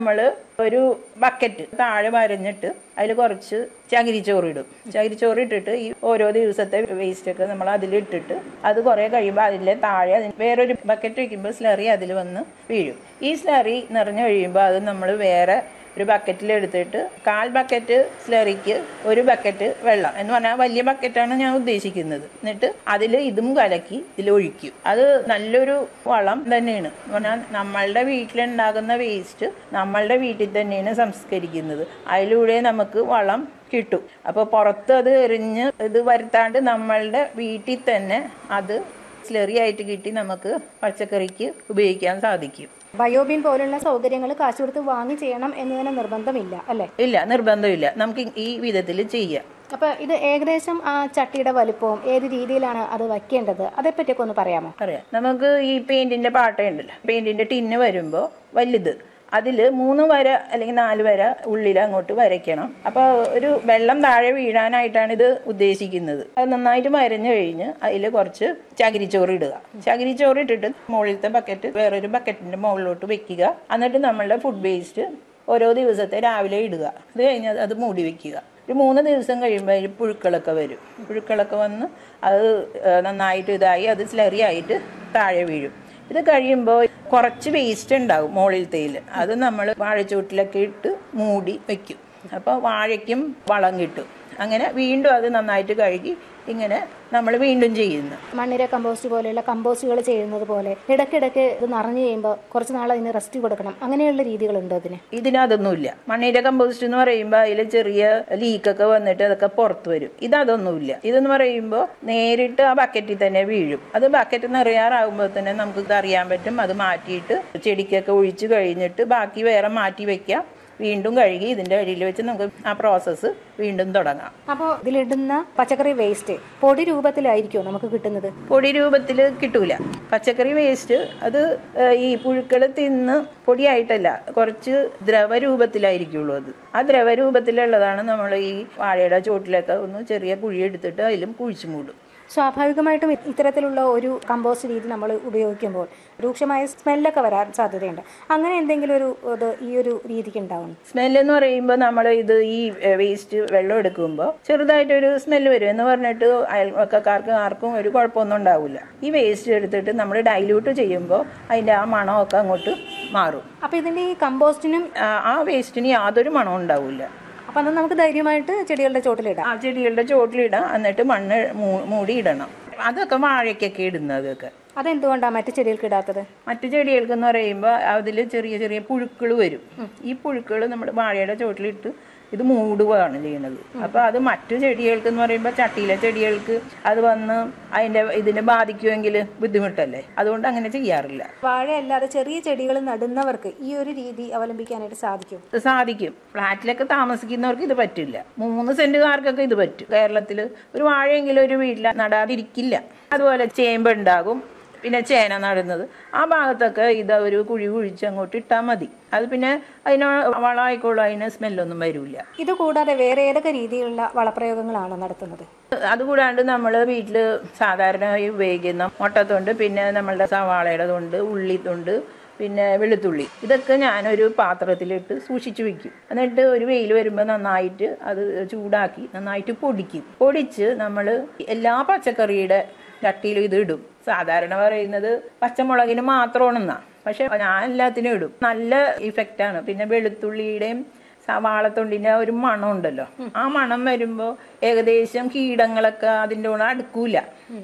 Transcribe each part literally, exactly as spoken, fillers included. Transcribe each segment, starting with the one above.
നമ്മൾ ഒരു ബക്കറ്റ് താഴെ വരഞ്ഞിട്ട് അതിൽ കുറച്ച് ചകിരിച്ചോറ് ഇടും. ചകിരിച്ചോറ് ഇട്ടിട്ട് ഈ ഓരോ ദിവസത്തെ വേസ്റ്റൊക്കെ നമ്മൾ അതിലിട്ടിട്ട് അത് കുറേ കഴിയുമ്പോൾ അതിലെ താഴെ അതിന് വേറൊരു ബക്കറ്റ് വയ്ക്കുമ്പോൾ സ്ലറി അതിൽ വന്ന് വീഴും. ഈ സ്ലറി നിറഞ്ഞു കഴിയുമ്പോൾ അത് നമ്മൾ വേറെ ഒരു ബക്കറ്റിലെടുത്തിട്ട് കാൽ ബക്കറ്റ് സ്ലറിക്ക് ഒരു ബക്കറ്റ് വെള്ളം എന്ന് പറഞ്ഞാൽ വലിയ ബക്കറ്റാണ് ഞാൻ ഉദ്ദേശിക്കുന്നത്. എന്നിട്ട് അതിൽ ഇതും കലക്കി ഇതിൽ ഒഴിക്കും. അത് നല്ലൊരു വളം തന്നെയാണ്. എന്ന് പറഞ്ഞാൽ നമ്മളുടെ വീട്ടിലുണ്ടാകുന്ന വേസ്റ്റ് നമ്മളുടെ വീട്ടിൽ തന്നെയാണ് സംസ്കരിക്കുന്നത്. അതിലൂടെ നമുക്ക് വളം കിട്ടും. അപ്പോൾ പുറത്ത് അത് എറിഞ്ഞ് ഇത് വരുത്താണ്ട് നമ്മളുടെ വീട്ടിൽ തന്നെ അത് സ്ലറി ആയിട്ട് കിട്ടി നമുക്ക് പച്ചക്കറിക്ക് ഉപയോഗിക്കാൻ സാധിക്കും. ബയോബിൻ പോലുള്ള സൗകര്യങ്ങൾ കാശ് കൊടുത്ത് വാങ്ങി ചെയ്യണം എന്ന് തന്നെ നിർബന്ധമില്ല അല്ലേ? ഇല്ല, നിർബന്ധമില്ല. നമുക്ക് ഈ വിധത്തിൽ ചെയ്യാം. അപ്പൊ ഇത് ഏകദേശം ആ ചട്ടിയുടെ വലുപ്പവും ഏത് രീതിയിലാണ് അത് വയ്ക്കേണ്ടത് അതേപ്പറ്റിയൊക്കെ ഒന്ന് പറയാമോ? പറയാം. നമുക്ക് ഈ പെയിന്റിന്റെ പാട്ടയുണ്ടല്ലോ, പെയിന്റിന്റെ ടിന്ന് വരുമ്പോൾ വലുത് അതിൽ മൂന്ന് വര അല്ലെങ്കിൽ നാല് വര ഉള്ളിൽ അങ്ങോട്ട് വരയ്ക്കണം. അപ്പോൾ ഒരു വെള്ളം താഴെ വീഴാനായിട്ടാണ് ഇത് ഉദ്ദേശിക്കുന്നത്. അത് നന്നായിട്ട് വരഞ്ഞു കഴിഞ്ഞ് അതിൽ കുറച്ച് ചകിരിച്ചോറ് ഇടുക. ചകിരിച്ചോറ് ഇട്ടിട്ട് മുകളിലത്തെ ബക്കറ്റ് വേറൊരു ബക്കറ്റിന്റെ മുകളിലോട്ട് വെക്കുക. എന്നിട്ട് നമ്മളുടെ ഫുഡ് വേസ്റ്റ് ഓരോ ദിവസത്തെ രാവിലെ ഇടുക. അത് കഴിഞ്ഞ് അത് മൂടി വെക്കുക. ഒരു മൂന്ന് ദിവസം കഴിയുമ്പോൾ അതിൽ പുഴുക്കളൊക്കെ വരും. പുഴുക്കളൊക്കെ വന്ന് അത് നന്നായിട്ട് ഇതായി അത് സ്ലറി ആയിട്ട് താഴെ വീഴും. ഇത് കഴിയുമ്പോൾ കുറച്ച് വേസ്റ്റ് ഉണ്ടാവും മുകളിലത്തേൽ. അത് നമ്മൾ വാഴച്ചൂട്ടിലൊക്കെ ഇട്ട് മൂടി വയ്ക്കും. അപ്പോൾ വാഴയ്ക്കും വളം കിട്ടും. അങ്ങനെ വീണ്ടും അത് നന്നായിട്ട് കഴുകി ഇങ്ങനെ നമ്മൾ വീണ്ടും ചെയ്യുന്നു. മണ്ണിര കമ്പോസ്റ്റ് പോലെയുള്ള കമ്പോസ്റ്റുകൾ ചെയ്യുന്നത് പോലെ ഇടയ്ക്കിടയ്ക്ക് ഇത് നിറഞ്ഞു കഴിയുമ്പോൾ കുറച്ച് നാൾ അതിന് റെസ്റ്റ് കൊടുക്കണം, അങ്ങനെയുള്ള രീതികളുണ്ടോ ഇതിന്? ഇതിനതൊന്നുമില്ല. മണ്ണിര കമ്പോസ്റ്റ് എന്ന് പറയുമ്പോൾ അതിൽ ചെറിയ ലീക്കൊക്കെ വന്നിട്ട് അതൊക്കെ പുറത്ത് വരും. ഇതതൊന്നുമില്ല. ഇതെന്ന് പറയുമ്പോൾ നേരിട്ട് ആ ബക്കറ്റിൽ തന്നെ വീഴും. അത് ബക്കറ്റ് നിറയാറാകുമ്പോൾ തന്നെ നമുക്ക് ഇത് അറിയാൻ പറ്റും. അത് മാറ്റിയിട്ട് ചെടിക്കൊക്കെ ഒഴിച്ച് കഴിഞ്ഞിട്ട് ബാക്കി വേറെ മാറ്റി വെക്കാം. വീണ്ടും കഴുകി ഇതിന്റെ അടിയിൽ വെച്ച് നമുക്ക് ആ പ്രോസസ്സ് വീണ്ടും തുടങ്ങാം. അപ്പോൾ ഇതിലിടുന്ന പച്ചക്കറി വേസ്റ്റ് പൊടി രൂപത്തിലായിരിക്കുമോ നമുക്ക് കിട്ടുന്നത്? പൊടി രൂപത്തിൽ കിട്ടൂല. പച്ചക്കറി വേസ്റ്റ് അത് ഈ പുഴുക്കൾ തിന്ന് പൊടിയായിട്ടല്ല, കുറച്ച് ദ്രവരൂപത്തിലായിരിക്കുള്ളൂ. അത് ആ ദ്രവരൂപത്തിലുള്ളതാണ് നമ്മൾ ഈ വാഴയുടെ ചോട്ടിലൊക്കെ ഒന്ന് ചെറിയ കുഴി എടുത്തിട്ട് അതിലും കുഴിച്ചു മൂടും. സ്വാഭാവികമായിട്ടും ഇത്തരത്തിലുള്ള ഒരു കമ്പോസ്റ്റ് രീതി നമ്മൾ ഉപയോഗിക്കുമ്പോൾ രൂക്ഷമായ സ്മെല്ലൊക്കെ വരാൻ സാധ്യതയുണ്ട്. അങ്ങനെ എന്തെങ്കിലും ഒരു ഇത് ഈ ഒരു രീതിക്ക് ഉണ്ടാവും? സ്മെല്ലെന്ന് പറയുമ്പോൾ നമ്മൾ ഇത് ഈ വേസ്റ്റ് വെള്ളം എടുക്കുമ്പോൾ ചെറുതായിട്ടൊരു സ്മെല്ല് വരും എന്ന് പറഞ്ഞിട്ട് അയൽവക്കക്കാർക്ക് ആർക്കും ഒരു കുഴപ്പമൊന്നും ഉണ്ടാവില്ല. ഈ വേസ്റ്റ് എടുത്തിട്ട് നമ്മൾ ഡൈല്യൂട്ട് ചെയ്യുമ്പോൾ അതിൻ്റെ ആ മണമൊക്കെ അങ്ങോട്ട് മാറും. അപ്പോൾ ഇതിൻ്റെ ഈ കമ്പോസ്റ്റിനും ആ വേസ്റ്റിന് യാതൊരു മണവും ഉണ്ടാവില്ല. അപ്പം അത് നമുക്ക് ധൈര്യമായിട്ട് ചെടികളുടെ ചോട്ടിലിടാം. ആ ചെടികളുടെ ചോട്ടിലിടാം. എന്നിട്ട് മണ്ണ് മൂടി ഇടണം. അതൊക്കെ വാഴയ്ക്കൊക്കെ ഇടുന്നതൊക്കെ. അതെന്തുകൊണ്ടാണ് മറ്റു ചെടികൾക്ക് ഇടാത്തത്? മറ്റു ചെടികൾക്ക് എന്ന് പറയുമ്പോൾ അതിൽ ചെറിയ ചെറിയ പുഴുക്കൾ വരും. ഈ പുഴുക്കൾ നമ്മുടെ വാഴയുടെ ചോട്ടിലിട്ട് ഇത് മൂടുകയാണ് ചെയ്യുന്നത്. അപ്പോൾ അത് മറ്റു ചെടികൾക്ക് എന്ന് പറയുമ്പോൾ ചട്ടിയിലെ ചെടികൾക്ക് അത് വന്ന് അതിൻ്റെ ഇതിനെ ബാധിക്കുമെങ്കിൽ ബുദ്ധിമുട്ടല്ലേ. അതുകൊണ്ട് അങ്ങനെ ചെയ്യാറില്ല. വാഴ അല്ലാതെ ചെറിയ ചെടികൾ നടുന്നവർക്ക് ഈ ഒരു രീതി അവലംബിക്കാനായിട്ട് സാധിക്കും? സാധിക്കും. ഫ്ലാറ്റിലൊക്കെ താമസിക്കുന്നവർക്ക് ഇത് പറ്റില്ല. മൂന്ന് സെന്റുകാർക്കൊക്കെ ഇത് പറ്റും. കേരളത്തിൽ ഒരു വാഴയെങ്കിലും ഒരു വീട്ടിൽ നടാതിരിക്കില്ല. അതുപോലെ ചേമ്പ് ഉണ്ടാകും, പിന്നെ ചേന നടുന്നത് ആ ഭാഗത്തൊക്കെ ഇത് ഒരു കുഴി കുഴിച്ച് അങ്ങോട്ട് ഇട്ടാൽ മതി. അത് പിന്നെ അതിന് വളമായിക്കോളും, അതിന് സ്മെല്ലൊന്നും വരില്ല. ഇത് കൂടാതെ വേറെ ഏതൊക്കെ രീതിയിലുള്ള വളപ്രയോഗങ്ങളാണ് നടത്തുന്നത്? അതുകൂടാണ്ട് നമ്മൾ വീട്ടിൽ സാധാരണയായി ഉപയോഗിക്കുന്ന മുട്ടത്തൊണ്ട്, പിന്നെ നമ്മളുടെ സവാളയുടെ തൊണ്ട്, ഉള്ളിത്തൊണ്ട്, പിന്നെ വെളുത്തുള്ളി, ഇതൊക്കെ ഞാനൊരു പാത്രത്തിലിട്ട് സൂക്ഷിച്ചു വെക്കും. എന്നിട്ട് ഒരു വെയിൽ വരുമ്പോൾ നന്നായിട്ട് അത് ചൂടാക്കി നന്നായിട്ട് പൊടിക്കും. പൊടിച്ച് നമ്മൾ എല്ലാ പച്ചക്കറിയുടെ ചട്ടിയിലും ഇത് ഇടും. സാധാരണ പറയുന്നത് പച്ചമുളകിന് മാത്രമാണെന്നാ, പക്ഷെ ഞാൻ എല്ലാത്തിനും ഇടും. നല്ല ഇഫക്റ്റാണ്. പിന്നെ വെളുത്തുള്ളിയുടെയും സവാളത്തൊണ്ടിൻ്റെ ഒരു മണം ഉണ്ടല്ലോ, ആ മണം വരുമ്പോൾ ഏകദേശം കീടങ്ങളൊക്കെ അതിൻ്റെ കൂടെ അടുക്കൂല.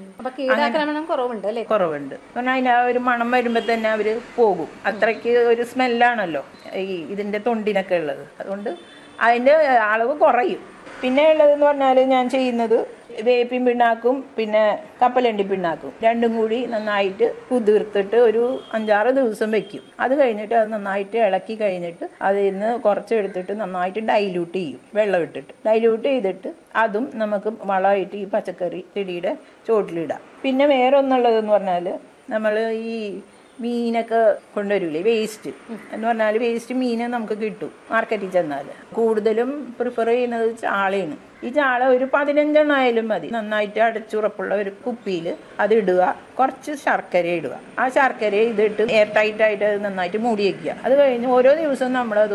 കുറവുണ്ട് അല്ലേ? കുറവുണ്ട്. കാരണം അതിന് ആ ഒരു മണം വരുമ്പോൾ തന്നെ അവർ പോകും. അത്രയ്ക്ക് ഒരു സ്മെല്ലാണല്ലോ ഈ ഇതിൻ്റെ തൊണ്ടിനൊക്കെ ഉള്ളത്. അതുകൊണ്ട് അതിൻ്റെ അളവ് കുറയും. പിന്നെ ഉള്ളതെന്ന് പറഞ്ഞാൽ ഞാൻ ചെയ്യുന്നത് വേപ്പിൻ പിണ്ണാക്കും പിന്നെ കപ്പലണ്ടി പിണ്ണാക്കും രണ്ടും കൂടി നന്നായിട്ട് കുതിർത്തിട്ട് ഒരു അഞ്ചാറ് ദിവസം വെക്കും. അത് കഴിഞ്ഞിട്ട് അത് നന്നായിട്ട് ഇളക്കി കഴിഞ്ഞിട്ട് അതിൽ നിന്ന് കുറച്ചെടുത്തിട്ട് നന്നായിട്ട് ഡൈല്യൂട്ട് ചെയ്യും. വെള്ളം ഇട്ടിട്ട് ഡൈല്യൂട്ട് ചെയ്തിട്ട് അതും നമുക്ക് വളമായിട്ട് ഈ പച്ചക്കറി ചെടിയുടെ ചോട്ടിലിടാം. പിന്നെ വേറെ ഒന്നുള്ളതെന്ന് പറഞ്ഞാൽ നമ്മൾ ഈ മീനൊക്കെ കൊണ്ടുവരില്ലേ, വേസ്റ്റ് എന്ന് പറഞ്ഞാൽ വേസ്റ്റ് മീൻ നമുക്ക് കിട്ടും മാർക്കറ്റിൽ ചെന്നാൽ. കൂടുതലും പ്രിഫർ ചെയ്യുന്നത് ചാളയാണ്. ഈ ചാള ഒരു പതിനഞ്ചെണ്ണം ആയാലും മതി. നന്നായിട്ട് അടച്ചുറപ്പുള്ള ഒരു കുപ്പിയിൽ അത് ഇടുക, കുറച്ച് ശർക്കര ഇടുക. ആ ശർക്കര ഇതിട്ട് എയർ ടൈറ്റ് ആയിട്ട് അത് നന്നായിട്ട് മൂടി വയ്ക്കുക. അത് കഴിഞ്ഞ് ഓരോ ദിവസവും നമ്മളത്